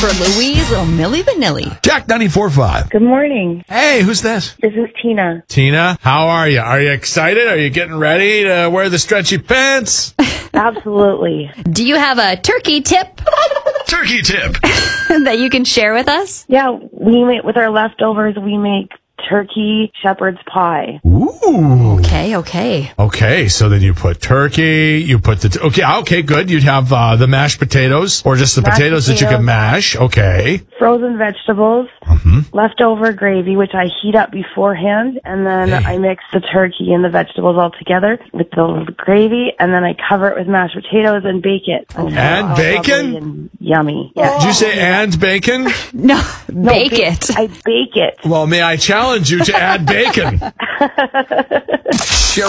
for Louise or Milli Vanilli. Jack 94.5. Good morning. Hey, who's this? This is Tina. Tina, how are you? Are you excited? Are you getting ready to wear the stretchy pants? Absolutely. Do you have a turkey tip Turkey tip. that you can share with us? Yeah, with our leftovers, we make turkey shepherd's pie. Ooh. Okay. Okay, so then you put turkey, you put okay, good. You'd have the mashed potatoes, or just the Mashed potatoes that you can potatoes. mash. Okay. Frozen vegetables, leftover gravy, which I heat up beforehand, and then I mix the turkey and the vegetables all together with the gravy, and then I cover it with mashed potatoes and bake it. And All bacon? lovely and yummy. Yeah. Did you say and bacon? No, bake it. I bake it. Well, may I challenge you to add bacon?